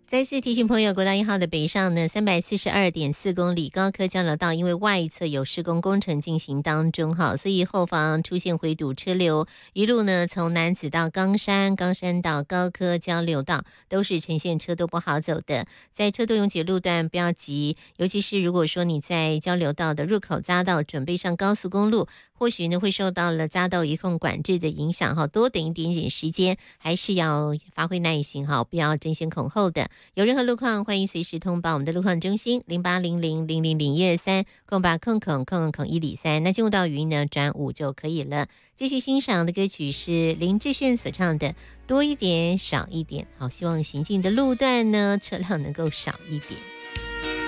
再次提醒朋友，国道1号的北上呢，342.4公里高科交流道，因为外侧有施工工程进行当中，所以后方出现回堵车流，一路呢从楠梓到冈山，冈山到高科交流道都是呈现车都不好走的。在车多拥挤路段不要急，尤其是如果说你在交流道的入口匝道准备上高速公路，或许呢会受到了匝道移控管制的影响，多等一点点时间，还是要发挥耐心，不要争先恐后的。有任何路况，欢迎随时通报我们的路况中心0800000123，0800000103。那进入到语音呢转5就可以了。继续欣赏的歌曲是林志炫所唱的《多一点少一点》。好，希望行进的路段呢车辆能够少一点。